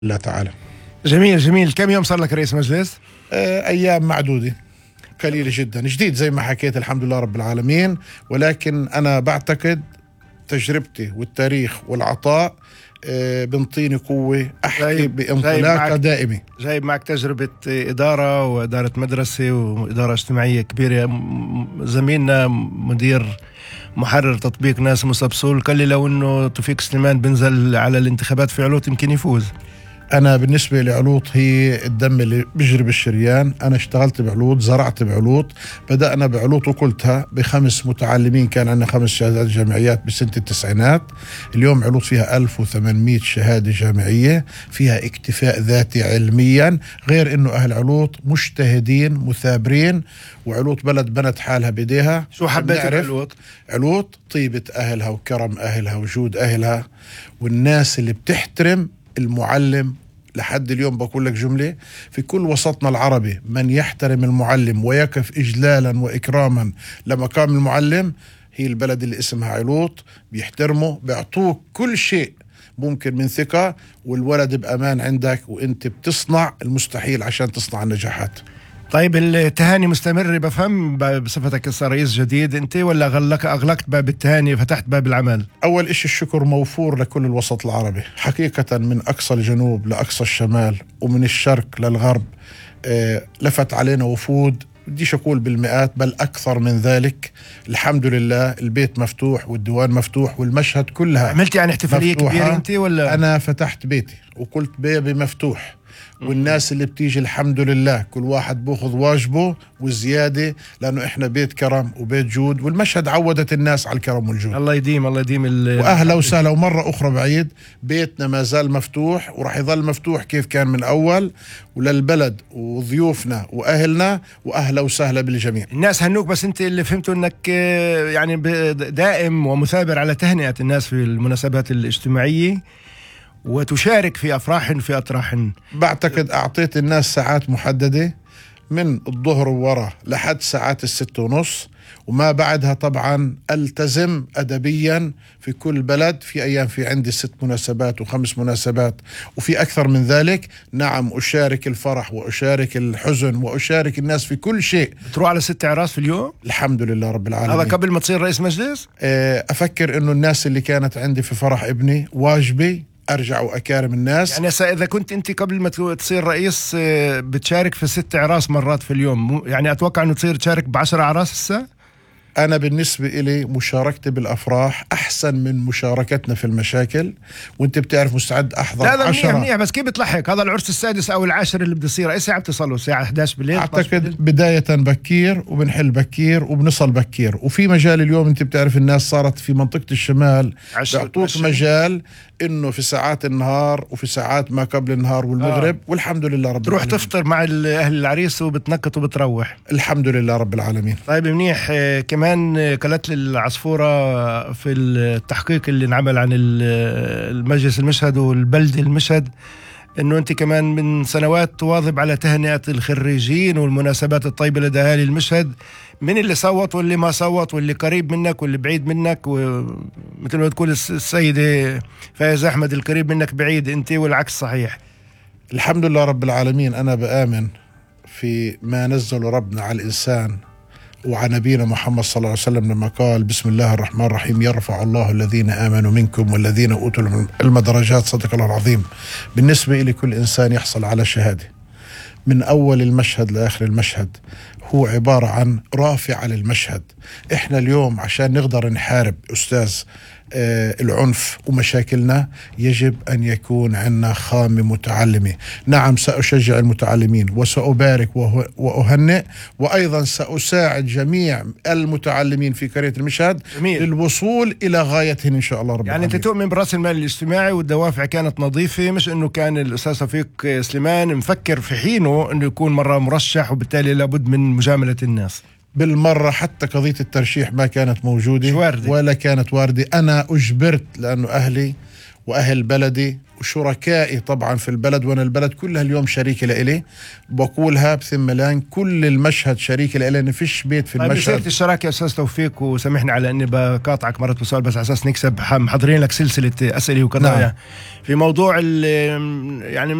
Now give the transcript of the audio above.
الله تعالى. جميل جميل. كم يوم صار لك رئيس مجلس؟ أيام معدودة، قليلة جدا، جديد زي ما حكيت الحمد لله رب العالمين. ولكن أنا بعتقد تجربتي والتاريخ والعطاء بنطيني قوة أحكي بانطلاقة دائمة. جايب معك تجربة إدارة وإدارة مدرسة وإدارة اجتماعية كبيرة. زميلنا مدير محرر تطبيق ناس مسبسول قال لي لو إنه توفيق سليمان بنزل على الانتخابات في علوت يمكن يفوز. أنا بالنسبة لعلوط هي الدم اللي بيجري بالشريان. أنا اشتغلت بعلوط، زرعت بعلوط، بدأنا بعلوط وقلتها ب5 متعلمين، كان عندنا 5 شهادات جامعيات بسنة التسعينات. اليوم علوط فيها 1800 شهادة جامعية، فيها اكتفاء ذاتي علميا، غير إنه أهل علوط مجتهدين مثابرين، وعلوط بلد بنت حالها بيديها. شو حبيت بعلوط؟ علوط طيبة أهلها وكرم أهلها وجود أهلها، والناس اللي بتحترم المعلم. لحد اليوم بقول لك جملة في كل وسطنا العربي: من يحترم المعلم ويقف إجلالا وإكراما لمقام المعلم، هي البلد اللي اسمها علوط. بيحترموا، بيعطوك كل شيء ممكن من ثقة، والولد بأمان عندك، وانت بتصنع المستحيل عشان تصنع النجاحات. طيب التهاني مستمر بفهم بصفتك صار رئيس جديد انت، ولا أغلقت باب التهاني فتحت باب العمل؟ أول إشي الشكر موفور لكل الوسط العربي حقيقة، من أقصى الجنوب لأقصى الشمال ومن الشرق للغرب. لفت علينا وفود، بديش أقول بالمئات بل أكثر من ذلك. الحمد لله البيت مفتوح والديوان مفتوح والمشهد كلها. عملت يعني احتفالية كبيرة انت ولا؟ أنا فتحت بيتي وقلت بيبي مفتوح، والناس اللي بتيجي الحمد لله كل واحد بأخذ واجبه وزيادة، لأنه إحنا بيت كرم وبيت جود، والمشهد عودت الناس على الكرم والجود. الله يديم الله يديم. وأهلا وسهلا. ومرة أخرى بعيد، بيتنا ما زال مفتوح وراح يظل مفتوح كيف كان من أول، وللبلد وضيوفنا وأهلنا، وأهلا وسهلا بالجميع. الناس هنوك، بس أنت اللي فهمته أنك يعني دائم ومثابر على تهنئة الناس في المناسبات الاجتماعية وتشارك في أفراح في أطراح. بعتقد أعطيت الناس ساعات محددة من الظهر وورا لحد ساعات 6:30، وما بعدها طبعا ألتزم أدبيا في كل بلد. في أيام في عندي 6 مناسبات و5 مناسبات وفي أكثر من ذلك. نعم أشارك الفرح وأشارك الحزن وأشارك الناس في كل شيء. تروح على 6 أعراس في اليوم؟ الحمد لله رب العالمين. هذا قبل ما تصير رئيس مجلس؟ أفكر إنه الناس اللي كانت عندي في فرح ابني واجبي أرجع وأكارم الناس. يعني إذا كنت أنت قبل ما تصير رئيس بتشارك في 6 أعراس مرات في اليوم، يعني أتوقع أنه تصير تشارك ب10 أعراس هسه؟ أنا بالنسبة إلي مشاركتي بالأفراح أحسن من مشاركتنا في المشاكل، وأنت بتعرف مستعد أحضر 10. منيح، بس كيف بتلحق هذا العرس السادس أو العاشر اللي بده يصير؟ أي ساعة بتصلوا؟ الساعة 11 بالليل؟ أعتقد بداية بكير وبنحل بكير وبنصل بكير. وفي مجال اليوم أنت بتعرف الناس صارت في منطقة الشمال بيعطوك مجال إنه في ساعات النهار وفي ساعات ما قبل النهار والمغرب. والحمد لله رب تروح العالمين. تفطر مع أهل العريس وبتنقط وبتروح. الحمد لله رب العالمين. طيب منيح. كمان قالت لي العصفورة في التحقيق اللي انعمل عن المجلس المشهد والبلد المشهد انه انت كمان من سنوات تواظب على تهنئة الخريجين والمناسبات الطيبة لدى اهالي المشهد، من اللي صوت واللي ما صوت واللي قريب منك واللي بعيد منك، ومثل ما تقول السيدة فايز احمد القريب منك بعيد انت والعكس صحيح. الحمد لله رب العالمين. انا بآمن في ما نزل ربنا على الانسان وعن نبينا محمد صلى الله عليه وسلم لما قال: بسم الله الرحمن الرحيم، يرفع الله الذين آمنوا منكم والذين أوتوا العلم درجات. صدق الله العظيم. بالنسبة إلي كل إنسان يحصل على شهادة من أول المشهد لآخر المشهد هو عبارة عن رافع للمشهد. إحنا اليوم عشان نقدر نحارب أستاذ العنف ومشاكلنا يجب أن يكون عندنا خامة متعلمة. نعم سأشجع المتعلمين وسأبارك وأهنئ، وأيضا سأساعد جميع المتعلمين في قرية المشهد للوصول إلى غايتهم إن شاء الله رب العالمين. يعني أنت تؤمن برأس المال الاجتماعي والدوافع كانت نظيفة، مش أنه كان الأستاذ توفيق سليمان مفكر في حينه أنه يكون مرة مرشح وبالتالي لابد من مجاملة الناس؟ بالمرة حتى قضية الترشيح ما كانت موجودة ولا كانت واردة. أنا أجبرت لأنه أهلي وأهل بلدي وشركائي طبعا في البلد، وأنا البلد كلها اليوم شريكة لإلي، بقولها بثم ملان، كل المشهد شريكة لإلي، لأن فيش بيت في طيب المشهد. بسيرة الشراكة يا أستاذ توفيق، وسامحني على أني بقاطعك مرة بسؤال بس على أساس نكسب، محضرين لك سلسلة أسئلة وقضايا. نعم. في موضوع يعني